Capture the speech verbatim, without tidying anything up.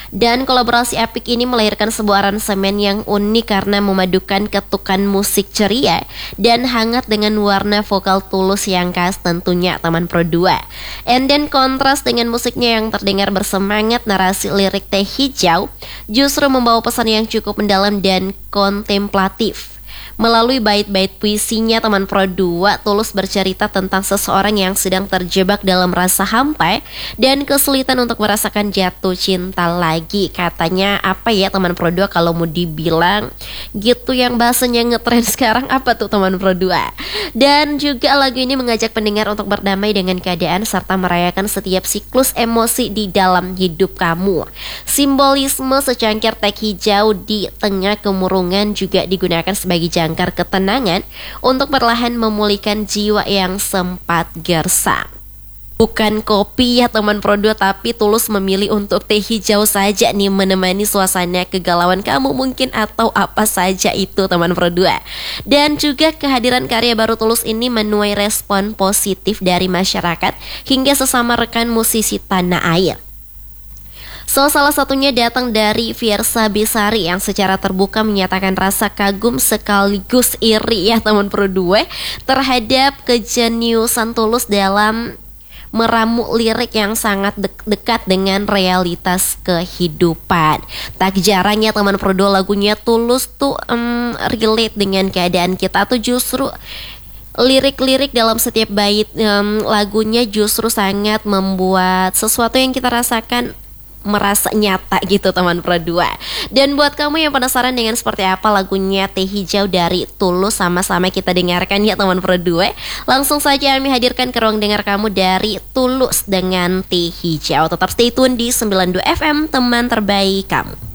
Dan kolaborasi epik ini melahirkan sebuah aransemen yang unik karena memadukan ketukan musik ceria dan hangat dengan warna vokal Tulus yang khas tentunya teman Pro dua. And then kontras dengan musiknya yang terdengar bersemangat, narasi lirik Teh Hijau justru membawa pesan yang cukup mendalam dan kontemplatif. Melalui bait-bait puisinya teman Pro dua, Tulus bercerita tentang seseorang yang sedang terjebak dalam rasa hampa dan kesulitan untuk merasakan jatuh cinta lagi. Katanya apa ya teman Pro dua, kalau mau dibilang gitu yang bahasanya ngetren sekarang apa tuh teman Pro dua. Dan juga lagu ini mengajak pendengar untuk berdamai dengan keadaan serta merayakan setiap siklus emosi di dalam hidup kamu. Simbolisme secangkir teh hijau di tengah kemurungan juga digunakan sebagai jangkar ketenangan untuk perlahan memulihkan jiwa yang sempat gersang. Bukan kopi ya teman Pro dua, tapi Tulus memilih untuk teh hijau saja nih menemani suasana kegalauan kamu mungkin, atau apa saja itu teman Pro dua. Dan juga kehadiran karya baru Tulus ini menuai respon positif dari masyarakat hingga sesama rekan musisi tanah air. So, salah satunya datang dari Fiersa Besari yang secara terbuka menyatakan rasa kagum sekaligus iri ya teman Pro dua terhadap kejeniusan Tulus dalam meramu lirik yang sangat de- dekat dengan realitas kehidupan. Tak jarang ya teman Pro dua, lagunya Tulus tuh um, relate dengan keadaan kita, atau justru lirik-lirik dalam setiap bait um, lagunya justru sangat membuat sesuatu yang kita rasakan merasa nyata gitu teman Pro dua. Dan buat kamu yang penasaran dengan seperti apa lagunya Teh Hijau dari Tulus, sama-sama kita dengarkan ya teman Pro dua. Langsung saja kami hadirkan ke ruang dengar kamu dari Tulus dengan Teh Hijau. Tetap stay tune di sembilan puluh dua F M, teman terbaik kamu.